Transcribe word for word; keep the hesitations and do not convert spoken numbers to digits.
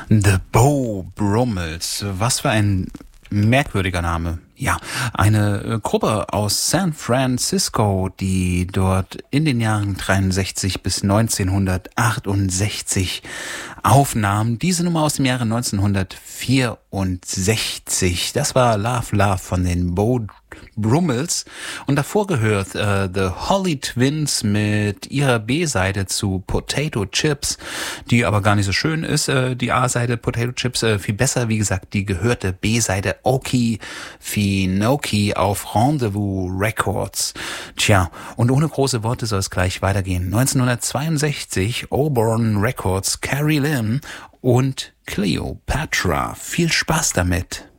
The Beau Brummels. Was für ein merkwürdiger Name. Ja, eine äh, Gruppe aus San Francisco, die dort in den Jahren dreiundsechzig bis neunzehnhundertachtundsechzig aufnahm. Diese Nummer aus dem Jahre neunzehnhundertvierundsechzig. Das war Love Love von den Beau Brummels. Und davor gehört äh, The Holly Twins mit ihrer B-Seite zu Potato Chips, die aber gar nicht so schön ist, äh, die A-Seite Potato Chips. Äh, viel besser, wie gesagt, die gehörte B-Seite Okie Finoki auf Rendezvous Records. Tja, und ohne große Worte soll es gleich weitergehen. neunzehnhundertzweiundsechzig Auburn Records, Carrie Lynn und Cleopatra. Viel Spaß damit.